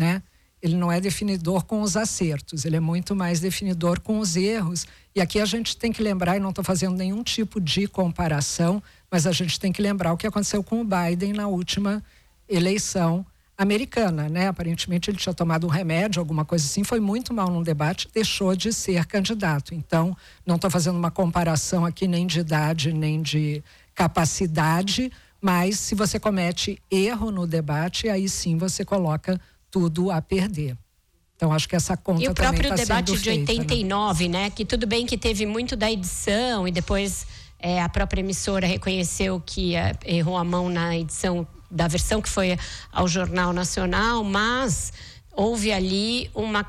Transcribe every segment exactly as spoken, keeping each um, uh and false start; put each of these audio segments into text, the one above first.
né? Ele não é definidor com os acertos, ele é muito mais definidor com os erros. E aqui a gente tem que lembrar, e não estou fazendo nenhum tipo de comparação, mas a gente tem que lembrar o que aconteceu com o Biden na última eleição americana, né? Aparentemente ele tinha tomado um remédio, alguma coisa assim, foi muito mal num debate, deixou de ser candidato. Então, não estou fazendo uma comparação aqui nem de idade, nem de capacidade, mas se você comete erro no debate, aí sim você coloca tudo a perder. Então, acho que essa conta também está sendo feita. E o próprio debate de oitenta e nove, né? Que tudo bem que teve muito da edição e depois é, a própria emissora reconheceu que é, errou a mão na edição da versão que foi ao Jornal Nacional, mas houve ali uma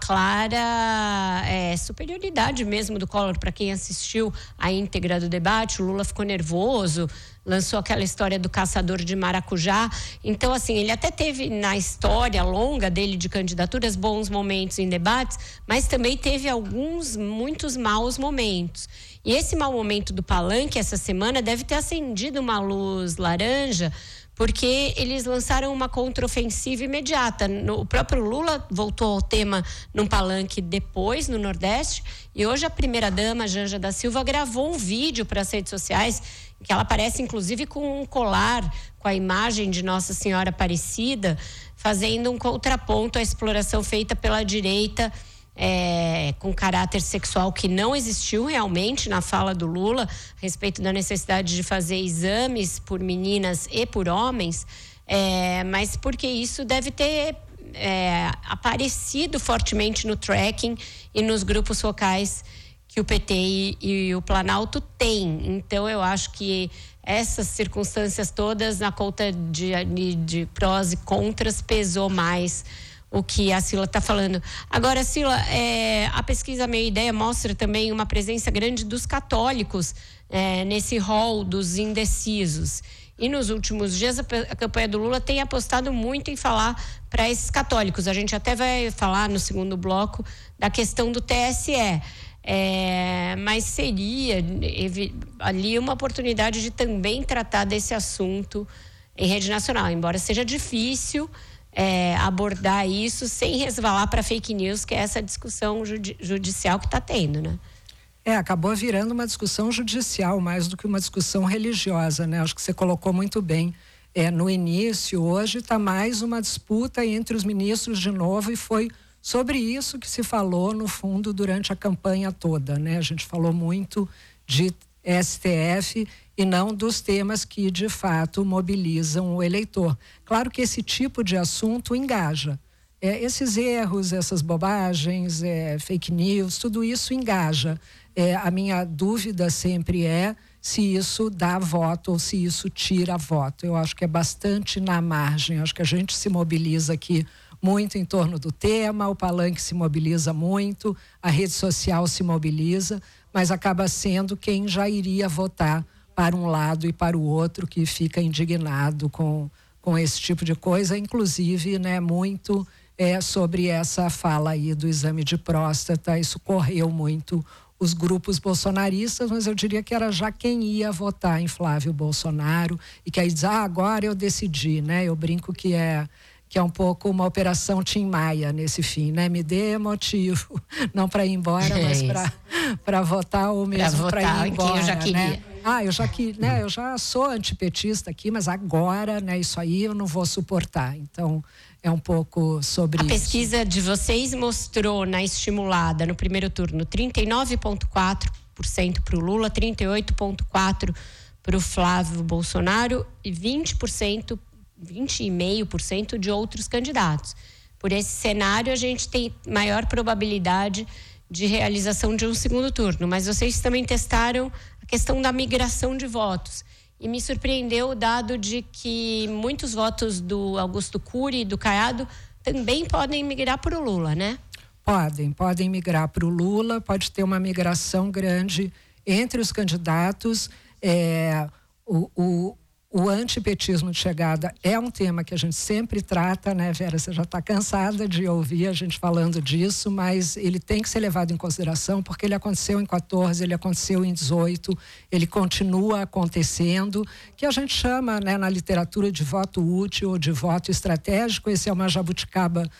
clara é, superioridade mesmo do Collor. Para quem assistiu a íntegra do debate, o Lula ficou nervoso, lançou aquela história do caçador de maracujá. Então, assim, ele até teve na história longa dele de candidaturas bons momentos em debates, mas também teve alguns, muitos maus momentos. E esse mau momento do Palanque essa semana deve ter acendido uma luz laranja, porque eles lançaram uma contraofensiva imediata. O próprio Lula voltou ao tema num palanque depois, no Nordeste, e hoje a primeira-dama, Janja da Silva, gravou um vídeo para as redes sociais, que ela aparece inclusive com um colar com a imagem de Nossa Senhora Aparecida, fazendo um contraponto à exploração feita pela direita, É, com caráter sexual que não existiu realmente na fala do Lula, a respeito da necessidade de fazer exames por meninas e por homens, é, mas porque isso deve ter é, aparecido fortemente no tracking e nos grupos focais que o P T e, e o Planalto têm. Então eu acho que essas circunstâncias todas, na conta de, de, de prós e contras, pesou mais o que a Sila está falando. Agora, Sila, é, a pesquisa Meia Ideia mostra também uma presença grande dos católicos é, nesse rol dos indecisos. E nos últimos dias a, a campanha do Lula tem apostado muito em falar para esses católicos. A gente até vai falar no segundo bloco da questão do T S E. É, mas seria ali uma oportunidade de também tratar desse assunto em rede nacional, embora seja difícil É, abordar isso sem resvalar para fake news, que é essa discussão judi- judicial que está tendo, né? É, acabou virando uma discussão judicial mais do que uma discussão religiosa, né? Acho que você colocou muito bem. É, no início, hoje está mais uma disputa entre os ministros de novo, e foi sobre isso que se falou, no fundo, durante a campanha toda, né? A gente falou muito de S T F e não dos temas que, de fato, mobilizam o eleitor. Claro que esse tipo de assunto engaja. É, esses erros, essas bobagens, é, fake news, tudo isso engaja. É, a minha dúvida sempre é se isso dá voto ou se isso tira voto. Eu acho que é bastante na margem. Acho que a gente se mobiliza aqui muito em torno do tema, o Palanque se mobiliza muito, a rede social se mobiliza, mas acaba sendo quem já iria votar para um lado e para o outro que fica indignado com, com esse tipo de coisa, inclusive, né, muito é, sobre essa fala aí do exame de próstata. Isso correu muito os grupos bolsonaristas, mas eu diria que era já quem ia votar em Flávio Bolsonaro e que aí diz, ah, agora eu decidi, né? Eu brinco que é que é um pouco uma operação Tim Maia nesse fim, né? Me dê motivo, não para ir embora, é mas para para votar ou mesmo para ir embora, eu já queria. Né? Ah, eu já que, né? Eu já sou antipetista aqui, mas agora, né? Isso aí eu não vou suportar. Então é um pouco sobre a isso. A pesquisa de vocês mostrou na estimulada no primeiro turno trinta e nove vírgula quatro por cento para o Lula, trinta e oito vírgula quatro por cento para o Flávio Bolsonaro e vinte por cento vinte vírgula cinco por cento de outros candidatos. Por esse cenário, a gente tem maior probabilidade de realização de um segundo turno. Mas vocês também testaram a questão da migração de votos. E me surpreendeu o dado de que muitos votos do Augusto Cury e do Caiado também podem migrar para o Lula, né? Podem, podem migrar para o Lula, pode ter uma migração grande entre os candidatos. É, o, o O antipetismo de chegada é um tema que a gente sempre trata, né, Vera? Você já está cansada de ouvir a gente falando disso, mas ele tem que ser levado em consideração porque ele aconteceu em quatorze, ele aconteceu em dezoito, ele continua acontecendo, que a gente chama, né, na literatura de voto útil ou de voto estratégico. Esse é uma jabuticaba